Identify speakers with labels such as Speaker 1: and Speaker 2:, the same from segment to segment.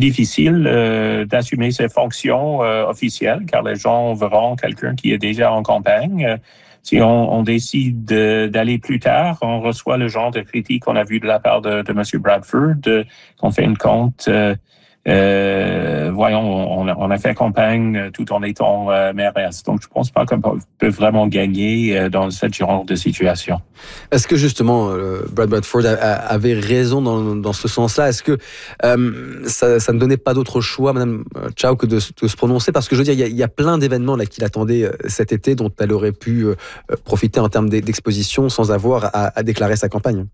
Speaker 1: difficile d'assumer ses fonctions officielles, car les gens verront quelqu'un qui est déjà en campagne. Si on décide d'aller plus tard, on reçoit le genre de critique qu'on a vu de la part de M. Bradford, qu'on fait une compte. On a fait campagne tout en étant mairesse. Donc, je pense pas qu'on peut vraiment gagner dans cette genre de situation.
Speaker 2: Est-ce que justement, Brad Bradford avait raison dans ce sens-là? Est-ce que ça ne donnait pas d'autre choix, Madame Chow, que de se prononcer? Parce que je veux dire, il y a plein d'événements là qui l'attendaient cet été, dont elle aurait pu profiter en termes d'exposition sans avoir à déclarer sa campagne.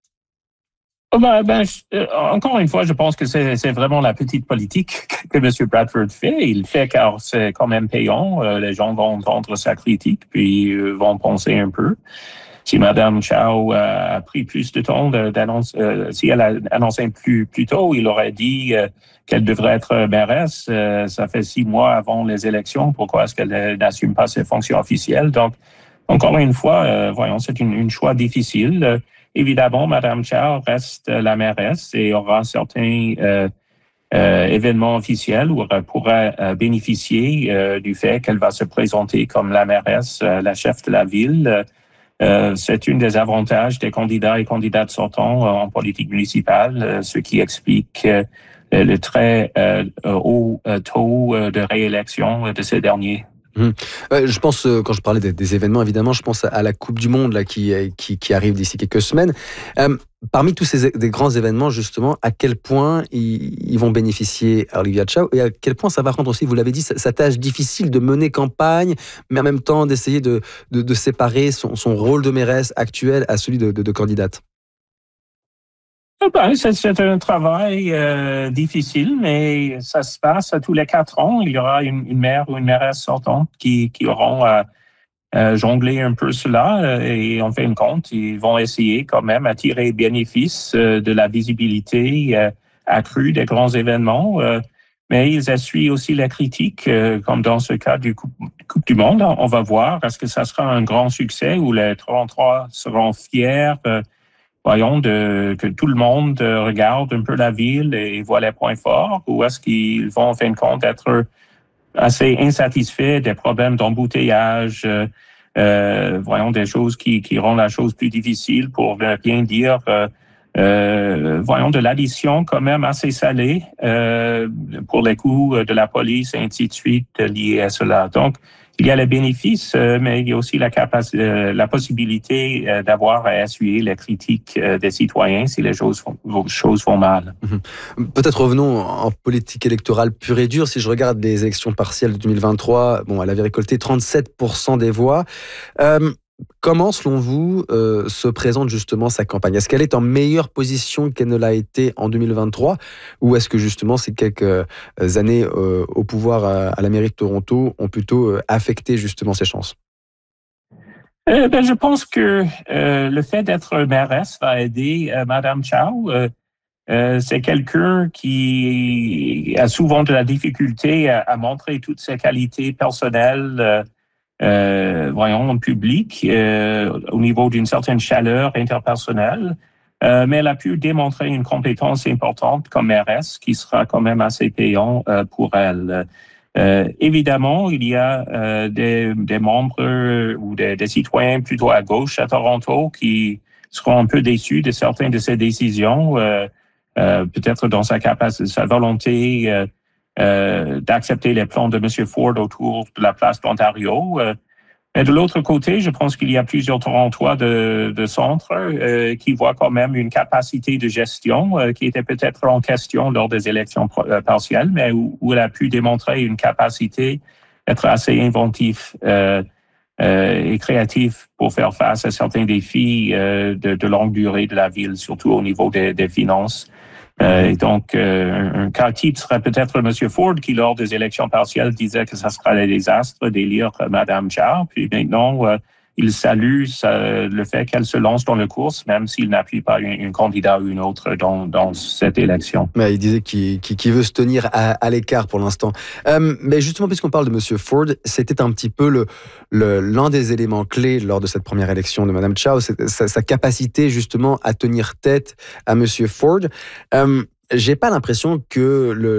Speaker 1: Encore une fois, je pense que c'est vraiment la petite politique que M. Bradford fait. Il fait car c'est quand même payant. Les gens vont entendre sa critique, puis vont penser un peu. Si Mme Chow a pris plus de temps d'annoncer, si elle a annoncé plus tôt, il aurait dit qu'elle devrait être mairesse. Ça fait 6 mois avant les élections. Pourquoi est-ce qu'elle n'assume pas ses fonctions officielles? Donc, encore une fois, c'est une choix difficile. Évidemment, Mme Chow reste la mairesse et aura certains événements officiels où elle pourra bénéficier du fait qu'elle va se présenter comme la mairesse, la chef de la ville. C'est un des avantages des candidats et candidates sortants en politique municipale, ce qui explique le très haut taux de réélection de ces derniers.
Speaker 2: Je pense, quand je parlais des événements, évidemment, je pense à la Coupe du Monde là, qui arrive d'ici quelques semaines. Parmi tous des grands événements, justement, à quel point ils vont bénéficier à Olivia Chow et à quel point ça va rendre aussi, vous l'avez dit, sa tâche difficile de mener campagne, mais en même temps d'essayer de séparer son rôle de mairesse actuelle à celui de candidate.
Speaker 1: C'est un travail difficile, mais ça se passe tous les 4 ans. Il y aura une maire ou une mairesse sortante qui auront à jongler un peu cela et en fin de compte, ils vont essayer quand même à tirer bénéfice de la visibilité accrue des grands événements. Mais ils essuient aussi la critique, comme dans ce cas du Coupe du Monde. On va voir, est-ce que ça sera un grand succès où les 33 seront fiers que tout le monde regarde un peu la ville et voit les points forts, ou est-ce qu'ils vont en fin de compte être assez insatisfaits des problèmes d'embouteillage, des choses qui rendent la chose plus difficile pour bien dire, de l'addition quand même assez salée pour les coûts de la police et ainsi de suite liés à cela. Donc, il y a les bénéfices, mais il y a aussi la possibilité d'avoir à essuyer les critiques des citoyens si les choses vont mal.
Speaker 2: Peut-être revenons en politique électorale pure et dure. Si je regarde les élections partielles de 2023, elle avait récolté 37% des voix. Comment, selon vous, se présente justement sa campagne? Est-ce qu'elle est en meilleure position qu'elle ne l'a été en 2023? Ou est-ce que justement ces quelques années au pouvoir à la mairie de Toronto ont plutôt affecté justement ses chances?
Speaker 1: Je pense que le fait d'être mairesse va aider Mme Chow. C'est quelqu'un qui a souvent de la difficulté à montrer toutes ses qualités personnelles en public, au niveau d'une certaine chaleur interpersonnelle, mais elle a pu démontrer une compétence importante comme mairesse qui sera quand même assez payant pour elle. Évidemment, il y a des membres ou des citoyens plutôt à gauche à Toronto qui seront un peu déçus de certaines de ses décisions, peut-être dans sa volonté d'accepter les plans de M. Ford autour de la place d'Ontario. Mais de l'autre côté, je pense qu'il y a plusieurs Torontois de centre qui voient quand même une capacité de gestion qui était peut-être en question lors des élections partielles, mais où elle a pu démontrer une capacité d'être assez inventif et créatif pour faire face à certains défis de longue durée de la ville, surtout au niveau des finances. Et donc, un cas type serait peut-être M. Ford qui, lors des élections partielles, disait que ça serait un désastre d'élire Mme Chow. Puis maintenant, il salue le fait qu'elle se lance dans la course, même s'il n'appuie pas un candidat ou une autre dans cette élection.
Speaker 2: Il disait qu'il veut se tenir à l'écart pour l'instant. Mais justement, puisqu'on parle de M. Ford, c'était un petit peu l'un des éléments clés lors de cette première élection de Mme Chow, sa capacité justement à tenir tête à M. Ford. J'ai pas l'impression que